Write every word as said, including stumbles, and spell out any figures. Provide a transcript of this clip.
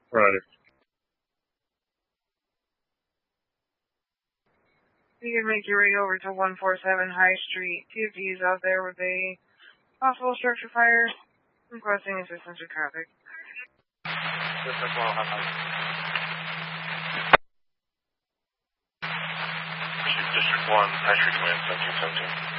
Right. You can make your way over to one forty-seven High Street. T F D is out there with a possible structure fire. Requesting assistance with traffic. District one, District one, High Street Command seventeen seventeen.